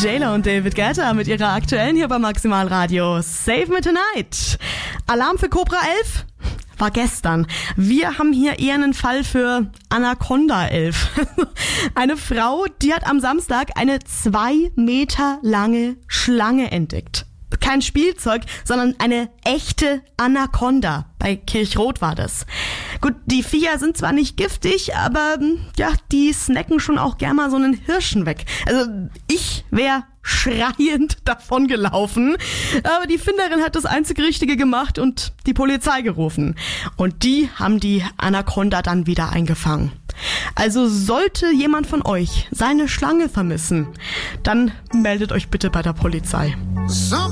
J-Lo und David Guetta mit ihrer aktuellen hier bei Maximal Radio. Save Me Tonight. Alarm für Cobra 11? War gestern. Wir haben hier eher einen Fall für Anaconda 11. Eine Frau, die hat am Samstag eine 2 Meter lange Schlange entdeckt. Kein Spielzeug, sondern eine echte Anaconda. Bei Kirchroth war das. Gut, die Viecher sind zwar nicht giftig, aber ja, die snacken schon auch gern mal so einen Hirschen weg. Also ich wäre schreiend davon gelaufen, aber die Finderin hat das einzig Richtige gemacht und die Polizei gerufen. Und die haben die Anaconda dann wieder eingefangen. Also sollte jemand von euch seine Schlange vermissen, dann meldet euch bitte bei der Polizei.